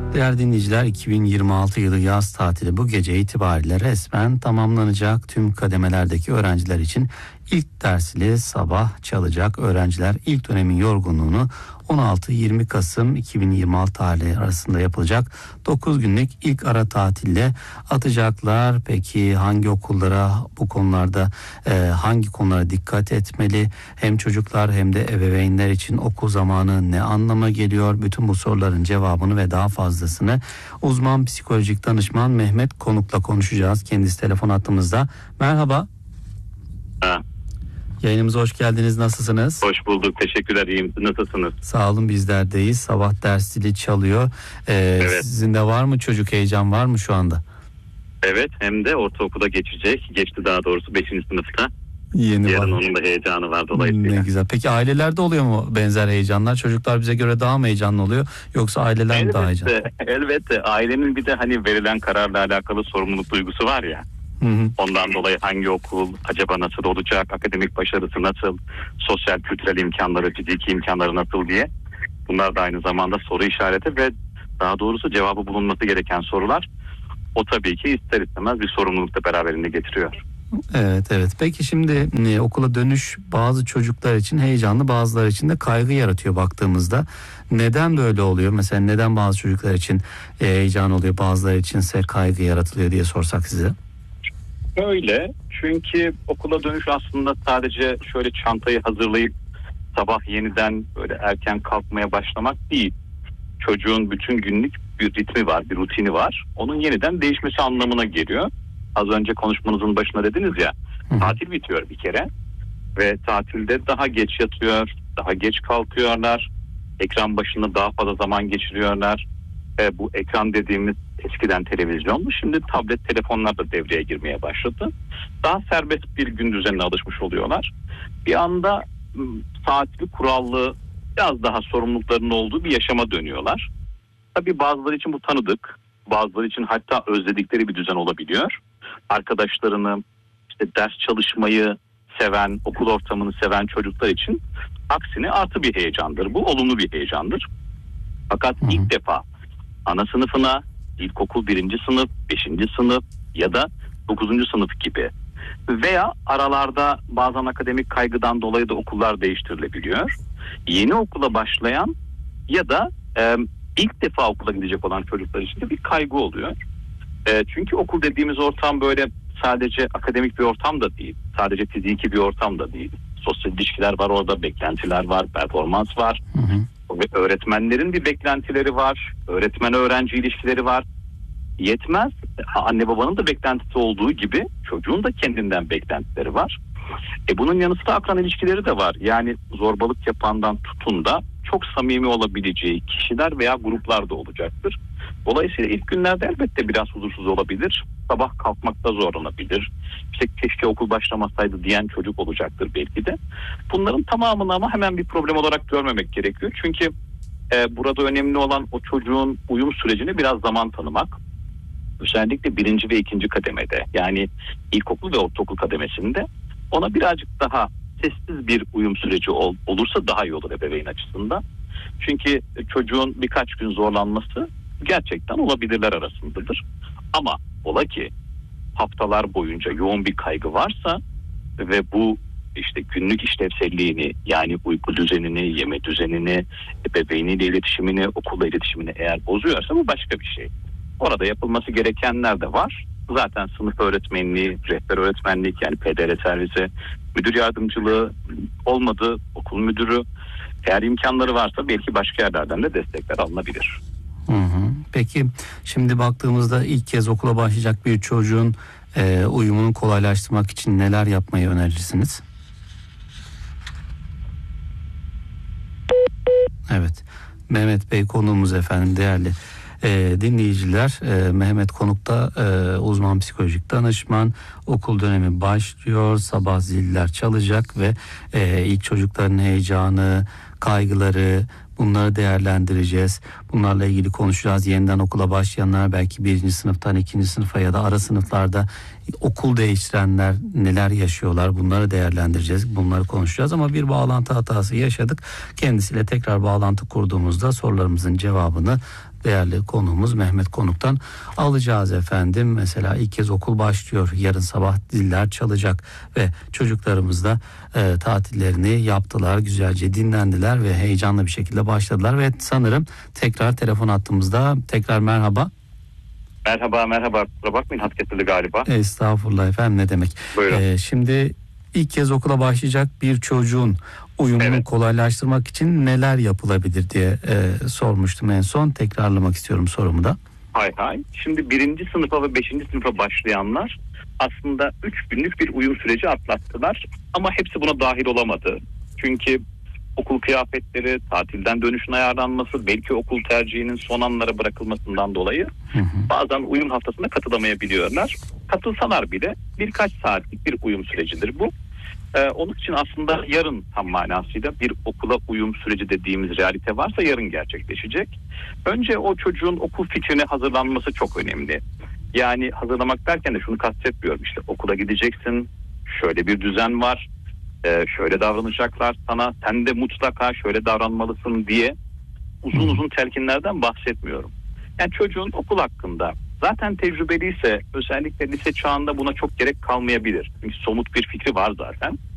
Değerli dinleyiciler, 2026 yılı yaz tatili bu gece itibariyle resmen tamamlanacak. Tüm kademelerdeki öğrenciler için ilk dersli sabah çalacak. Öğrenciler ilk dönemin yorgunluğunu 16-20 Kasım 2026 tarihi arasında yapılacak 9 günlük ilk ara tatille atacaklar. Peki hangi okullara bu konularda hangi konulara dikkat etmeli? Hem çocuklar hem de ebeveynler için okul zamanı ne anlama geliyor? Bütün bu soruların cevabını ve daha fazlasını uzman psikolojik danışman Mehmet Konuk'la konuşacağız. Kendisi telefon hattımızda. Merhaba. Yayınımıza hoş geldiniz. Nasılsınız? Hoş bulduk. Teşekkürler. İyiyim. Nasılsınız? Sağ olun, bizlerdeyiz. Sabah ders zili çalıyor. Evet. Sizin de var mı çocuk, heyecan var mı şu anda? Evet. Hem de ortaokula geçecek. Geçti daha doğrusu 5. sınıfta. Yarın onun da heyecanı var dolayısıyla. Ne güzel. Peki ailelerde oluyor mu benzer heyecanlar? Çocuklar bize göre daha mı heyecanlı oluyor? Yoksa aileler mi daha heyecanlı? Elbette. Ailenin bir de hani verilen kararla alakalı sorumluluk duygusu var ya. Hı. Ondan dolayı hangi okul acaba nasıl olacak, akademik başarısı nasıl, sosyal kültürel imkanları, fiziki imkanları nasıl diye. Bunlar da aynı zamanda soru işareti ve daha doğrusu cevabı bulunması gereken sorular. O tabii ki ister istemez bir sorumluluk da beraberinde getiriyor. Evet. Peki şimdi okula dönüş bazı çocuklar için heyecanlı, bazıları için de kaygı yaratıyor baktığımızda. Neden böyle oluyor? Mesela neden bazı çocuklar için heyecan oluyor, bazıları içinse kaygı yaratılıyor diye sorsak size. Öyle, çünkü okula dönüş aslında sadece şöyle çantayı hazırlayıp sabah yeniden böyle erken kalkmaya başlamak değil. Çocuğun bütün günlük bir ritmi var, bir rutini var. Onun yeniden değişmesi anlamına geliyor. Az önce konuşmanızın başına dediniz ya, tatil bitiyor bir kere ve tatilde daha geç yatıyor, daha geç kalkıyorlar. Ekran başında daha fazla zaman geçiriyorlar. Bu ekran dediğimiz eskiden televizyondu, şimdi tablet, telefonlar da devreye girmeye başladı. Daha serbest bir gün düzenine alışmış oluyorlar. Bir anda saatli, kurallı, biraz daha sorumluluklarının olduğu bir yaşama dönüyorlar. Tabii bazıları için bu tanıdık, bazıları için hatta özledikleri bir düzen olabiliyor. Arkadaşlarını, işte ders çalışmayı seven, okul ortamını seven çocuklar için aksine artı bir heyecandır. Bu olumlu bir heyecandır. Fakat ilk defa ana sınıfına, ilkokul 1. sınıf, 5. sınıf ya da 9. sınıf gibi veya aralarda bazen akademik kaygıdan dolayı da okullar değiştirilebiliyor. Yeni okula başlayan ya da ilk defa okula gidecek olan çocuklar için de bir kaygı oluyor. Çünkü okul dediğimiz ortam böyle sadece akademik bir ortam da değil, sadece fiziki bir ortam da değil. Sosyal ilişkiler var orada, beklentiler var, performans var. Ve öğretmenlerin bir beklentileri var, öğretmen-öğrenci ilişkileri var. Yetmez, anne babanın da beklentisi olduğu gibi çocuğun da kendinden beklentileri var. Bunun yanı sıra akran ilişkileri de var. Yani zorbalık yapandan tutun da çok samimi olabileceği kişiler veya gruplar da olacaktır. Dolayısıyla ilk günlerde elbette biraz huzursuz olabilir. Sabah kalkmakta zorlanabilir. İşte keşke okul başlamasaydı diyen çocuk olacaktır belki de. Bunların tamamını ama hemen bir problem olarak görmemek gerekiyor. Çünkü burada önemli olan o çocuğun uyum sürecini biraz zaman tanımak. Özellikle 1. ve 2. kademede, yani ilkokul ve ortaokul kademesinde ona birazcık daha sessiz bir uyum süreci olursa daha iyi olur ebeveyn açısından. Çünkü çocuğun birkaç gün zorlanması gerçekten olabilirler arasındadır. Ama ola ki haftalar boyunca yoğun bir kaygı varsa ve bu işte günlük işlevselliğini, yani uyku düzenini, yeme düzenini, ebeveyniyle iletişimini, okulla iletişimini eğer bozuyorsa bu başka bir şey. Orada yapılması gerekenler de var. Zaten sınıf öğretmenliği, rehber öğretmenlik, yani PDR servisi, müdür yardımcılığı, olmadı okul müdürü, eğer imkanları varsa belki başka yerlerden de destekler alınabilir. Peki şimdi baktığımızda ilk kez okula başlayacak bir çocuğun uyumunu kolaylaştırmak için neler yapmayı önerirsiniz? Evet, Mehmet Bey konuğumuz efendim, değerli dinleyiciler. Mehmet Konuk'ta uzman psikolojik danışman. Okul dönemi başlıyor, sabah ziller çalacak ve ilk çocukların heyecanı, kaygıları, bunları değerlendireceğiz. Bunlarla ilgili konuşacağız. Yeniden okula başlayanlar, belki 1. sınıftan 2. sınıfa ya da ara sınıflarda okul değiştirenler neler yaşıyorlar, bunları değerlendireceğiz. Bunları konuşacağız ama bir bağlantı hatası yaşadık. Kendisiyle tekrar bağlantı kurduğumuzda sorularımızın cevabını değerli konuğumuz Mehmet Konuk'tan alacağız efendim. Mesela ilk kez okul başlıyor. Yarın sabah ziller çalacak ve çocuklarımız da tatillerini yaptılar. Güzelce dinlendiler ve heyecanlı bir şekilde başladılar ve sanırım tekrar telefon hattımızda. Tekrar merhaba. Merhaba. Kusura bakmayın, hat kesildi galiba. Estağfurullah efendim, ne demek. Buyurun. Şimdi ilk kez okula başlayacak bir çocuğun uyumunu kolaylaştırmak için neler yapılabilir diye sormuştum en son. Tekrarlamak istiyorum sorumu da. Hay. Şimdi 1. sınıfa ve 5. sınıfa başlayanlar aslında 3 günlük bir uyum süreci atlattılar. Ama hepsi buna dahil olamadı. Çünkü okul kıyafetleri, tatilden dönüşün ayarlanması, belki okul tercihinin son anlara bırakılmasından dolayı bazen uyum haftasına katılamayabiliyorlar. Katılsalar bile birkaç saatlik bir uyum sürecidir bu. Onun için aslında yarın tam manasıyla bir okula uyum süreci dediğimiz realite varsa yarın gerçekleşecek. Önce o çocuğun okul fikrine hazırlanması çok önemli. Yani hazırlamak derken de şunu kastetmiyorum, işte okula gideceksin, şöyle bir düzen var, şöyle davranacaklar sana, sen de mutlaka şöyle davranmalısın diye uzun telkinlerden bahsetmiyorum. Yani çocuğun okul hakkında zaten tecrübeliyse, özellikle lise çağında buna çok gerek kalmayabilir. Çünkü somut bir fikri var zaten.